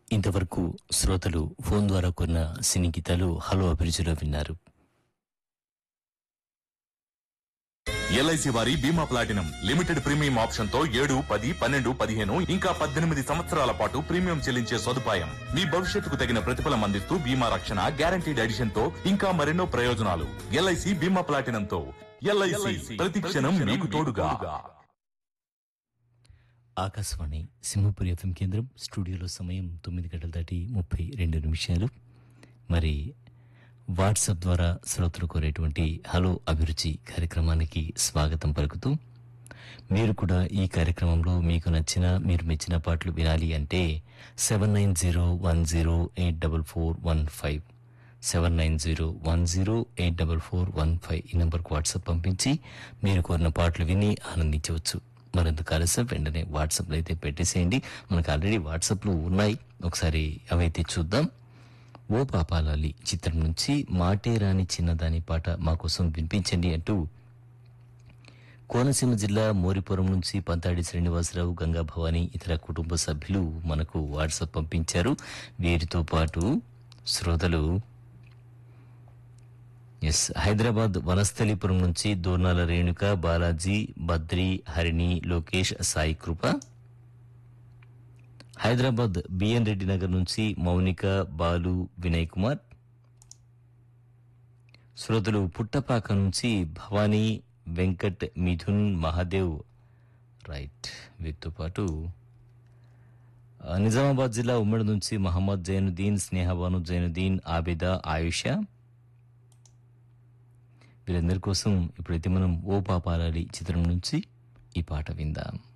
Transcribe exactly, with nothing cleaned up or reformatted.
ఇంతవరకు శ్రోతలు ఫోన్ ద్వారా కొన్న సినీ గీతాలు హలో అభిరుచిలో విన్నారు. ఎల్ఐసి వారి బీమా ప్లాటినం లిమిటెడ్ ప్రీమియం ఆప్షన్ తో ఏడు పది పన్నెండు పదిహేను ఇంకా పద్దెనిమిది సంవత్సరాల పాటు ప్రీమియం చెల్లించే సదుపాయం. మీ భవిష్యత్తుకు తగిన ప్రతిఫలం అందిస్తూ బీమా రక్షణ, గ్యారంటీడ్ ఎడిషన్ తో ఇంకా మరెన్నో ప్రయోజనాలు. ఎల్ఐసి బీమా ప్లాటినం తో ఎల్ఐసి ప్రతి క్షణం మీకు తోడుగా. ఆకాశవాణి సింహపురి ఎఫ్ఎం కేంద్రం. స్టూడియోలో సమయం తొమ్మిది గంటల దాటి ముప్పై రెండు నిమిషాలు. మరి వాట్సాప్ ద్వారా శ్రోతలు కోరేటువంటి హలో అభిరుచి కార్యక్రమానికి స్వాగతం పలుకుతూ, మీరు కూడా ఈ కార్యక్రమంలో మీకు నచ్చిన మీరు మెచ్చిన పాటలు వినాలి అంటే seven nine zero one zero eight double four one five seven nine zero one zero eight double four one five ఈ నెంబర్కు వాట్సాప్ పంపించి మీరు కోరిన పాటలు విని ఆనందించవచ్చు. మరెందుకు ఆలస్యం, వెంటనే వాట్సాప్లో అయితే పెట్టేసేయండి. మనకు ఆల్రెడీ వాట్సాప్లో ఉన్నాయి, ఒకసారి అవైతే చూద్దాం. ఓ పాపాలాలి చిత్రం నుంచి మాటే రాని చిన్నదాని పాట మా కోసం వినిపించండి అంటూ కోనసీమ జిల్లా మోరిపురం నుంచి పంతాడి శ్రీనివాసరావు, గంగా భవాని ఇతర కుటుంబ సభ్యులు మనకు వాట్సాప్ పంపించారు. వీరితో పాటు శ్రోతలు ఎస్ హైదరాబాద్ వనస్థలిపురం నుంచి దోర్నాల రేణుక, బాలాజీ, బద్రి, హరిణి, లోకేష్, సాయి కృప, హైదరాబాద్ బిఎన్ రెడ్డి నగర్ నుంచి మౌనిక, బాలు, వినయ్ కుమార్, శ్రోతలు పుట్టపాక నుంచి భవానీ, వెంకట్, మిథున్, మహాదేవ్ రైట్. వీరితో పాటు నిజామాబాద్ జిల్లా ఉమ్మడి నుంచి మహమ్మద్ జైనుద్దీన్, స్నేహబాను జైనుద్దీన్, ఆబిదా, ఆయుష, వీరందరి కోసం ఇప్పుడైతే మనం ఓ పాపాలాలి చిత్రం నుంచి ఈ పాట విందాం.